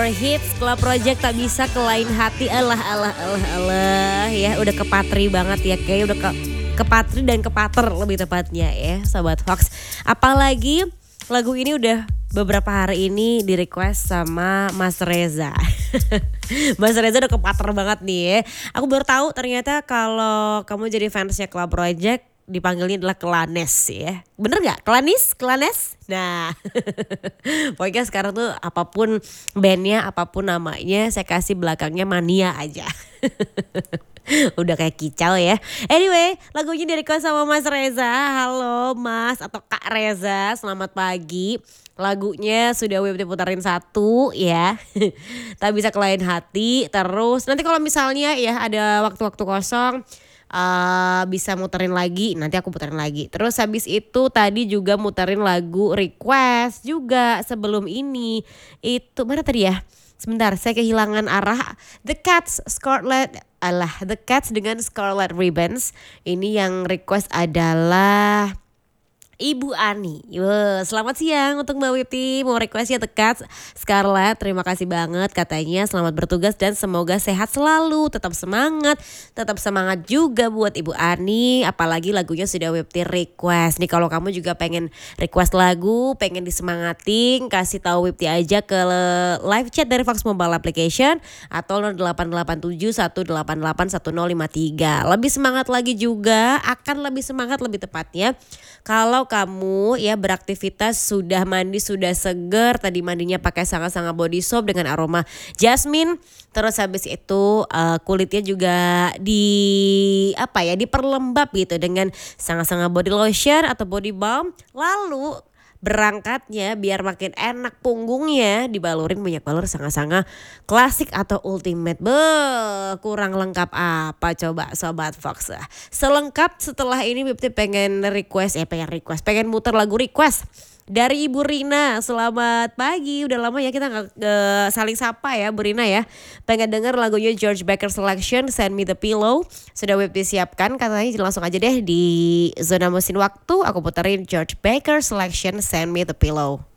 Hits Club Project tak bisa ke lain hati. Alah ya, udah kepatri banget ya, kayak udah kepatri dan kepater lebih tepatnya ya Sobat Fox. Apalagi lagu ini udah beberapa hari ini di request sama Mas Reza. Mas Reza udah kepater banget nih ya. Aku baru tahu ternyata kalau kamu jadi fansnya Club Project dipanggilnya adalah Clanes ya. Bener gak? Clanes? Nah pokoknya sekarang tuh apapun bandnya, apapun namanya, saya kasih belakangnya Mania aja. Udah kayak kicau ya. Anyway, lagunya di request sama Mas Reza. Halo Mas atau Kak Reza, selamat pagi. Lagunya sudah WIB putarin satu ya. Tak bisa ke lain hati. Terus nanti kalau misalnya ya ada waktu-waktu kosong, bisa muterin lagi, nanti aku puterin lagi. Terus habis itu tadi juga muterin lagu request juga sebelum ini. Itu mana tadi ya? Sebentar, saya kehilangan arah. The Cats dengan Scarlet Ribbons. Ini yang request adalah Ibu Ani. Selamat siang untuk Mbak Wipti. Mau requestnya The Cats, Scarlett. Terima kasih banget katanya. Selamat bertugas dan semoga sehat selalu. Tetap semangat juga buat Ibu Ani. Apalagi lagunya sudah Wipti request. Nih kalau kamu juga pengen request lagu, pengen disemangatin, kasih tahu Wipti aja ke live chat dari Fox Mobile Application atau 0887 188 1053. Lebih semangat lagi juga, akan lebih semangat lebih tepatnya kalau kamu ya beraktivitas sudah mandi, sudah seger, tadi mandinya pakai sangat-sangat body soap dengan aroma jasmine, terus habis itu kulitnya juga diperlembab gitu dengan sangat-sangat body lotion atau body balm, lalu berangkatnya biar makin enak punggungnya dibalurin minyak balur sangat-sangat klasik atau ultimate. Kurang lengkap apa coba Sobat Fox? Selengkap setelah ini Bipti pengen muter lagu request dari Ibu Rina. Selamat pagi, udah lama ya kita gak saling sapa ya Bu Rina ya. Pengen denger lagunya George Baker Selection Send Me The Pillow. Sudah Wipti siapkan, katanya langsung aja deh di zona mesin waktu aku puterin George Baker Selection Send Me The Pillow.